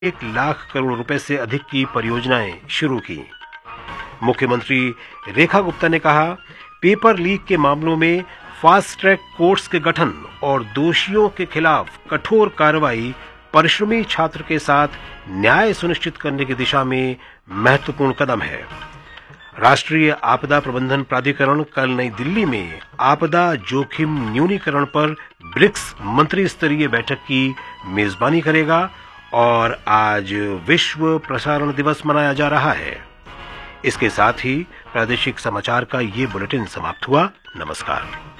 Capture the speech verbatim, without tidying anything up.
एक लाख करोड़ रुपए से अधिक की परियोजनाएं शुरू की। मुख्यमंत्री रेखा गुप्ता ने कहा, पेपर लीक के मामलों में फास्ट ट्रैक कोर्ट्स के गठन और दोषियों के खिलाफ कठोर कार्रवाई परिश्रमी छात्र के साथ न्याय सुनिश्चित करने की दिशा में महत्वपूर्ण कदम है। राष्ट्रीय आपदा प्रबंधन प्राधिकरण कल नई दिल्ली में आपदा जोखिम न्यूनीकरण पर ब्रिक्स मंत्री स्तरीय बैठक की मेजबानी करेगा और आज विश्व प्रसारण दिवस मनाया जा रहा है। इसके साथ ही प्रादेशिक समाचार का ये बुलेटिन समाप्त हुआ। नमस्कार।